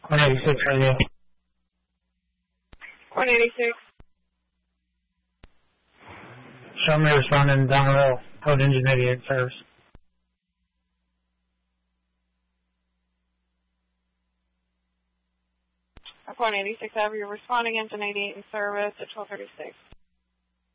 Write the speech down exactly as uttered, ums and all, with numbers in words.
one eighty-six radio. one eighty-six. Show me responding down the road. Code engine eighty-eight service. one eighty-six, however, you're responding engine eighty-eight in service at twelve thirty-six.